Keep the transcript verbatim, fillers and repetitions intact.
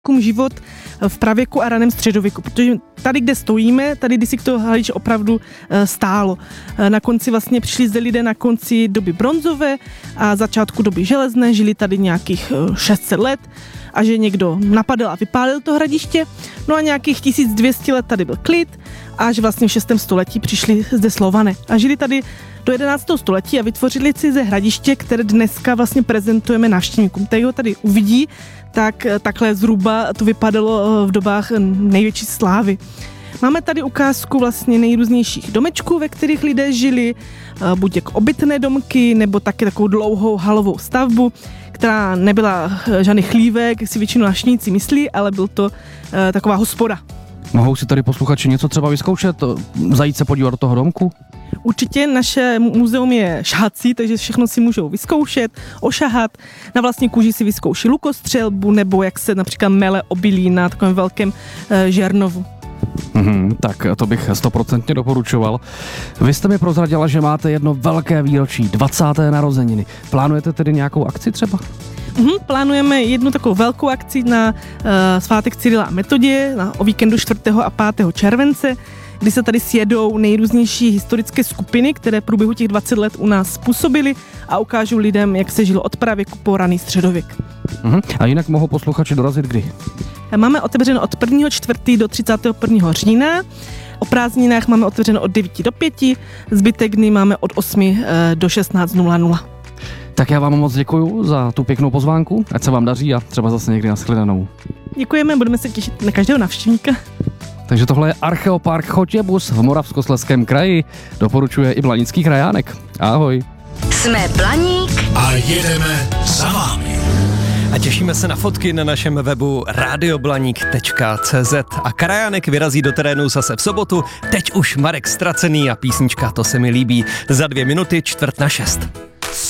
život v pravěku a raném středověku, protože tady, kde stojíme, tady kdysi to Hradiště opravdu stálo. Na konci vlastně přišli zde lidé na konci doby bronzové a začátku doby železné, žili tady nějakých šest set let a že někdo napadl a vypálil to hradiště. No a nějakých tisíc dvě stě let tady byl klid a že vlastně v šestém století přišli zde Slované a žili tady do jedenáctého století a vytvořili si ze hradiště, které dneska vlastně prezentujeme návštěvníkům. Tady ho tady uvidí, tak takhle zhruba to vypadalo v dobách největší slávy. Máme tady ukázku vlastně nejrůznějších domečků, ve kterých lidé žili, buď jako obytné domky, nebo taky takovou dlouhou halovou stavbu, která nebyla žádný chlívek, jak si většinou návštěvníci myslí, ale byl to taková hospoda. Mohou si tady posluchači něco třeba vyzkoušet, zajít se podívat do toho domku? Určitě naše muzeum je šahací, takže všechno si můžou vyzkoušet, ošahat. Na vlastní kůži si vyzkouší lukostřelbu nebo jak se například mele obilí na takovém velkém e, žernovu. Mm, tak to bych stoprocentně doporučoval. Vy jste mi prozradila, že máte jedno velké výročí, dvacáté narozeniny. Plánujete tedy nějakou akci třeba? Uhum, plánujeme jednu takovou velkou akci na uh, svátek Cyrila a Metodie na, o víkendu čtvrtého a pátého července, kdy se tady sjedou nejrůznější historické skupiny, které v průběhu těch dvacet let u nás působily a ukážou lidem, jak se žilo od pravěku po raný středověk. Uhum. A jinak mohou posluchači dorazit kdy? Máme otevřeno od prvního čtvrtého do třicátého prvního října. O prázdninách máme otevřeno od devíti do pěti, zbytek dny máme od osmi do šestnácti nula nula. Tak já vám moc děkuju za tu pěknou pozvánku, ať se vám daří a třeba zase někdy nashledanou. Děkujeme, budeme se těšit na každého navštěvníka. Takže tohle je Archeopark Chotěbus v Moravskoslezském kraji. Doporučuje i Blanický krajánek. Ahoj. Jsme Blaník a jedeme za vámi. A těšíme se na fotky na našem webu radioblaník tečka cé zet. A krajánek vyrazí do terénu zase v sobotu. Teď už Marek Ztracený a písnička To se mi líbí. Za dvě minuty čtvrt na šest.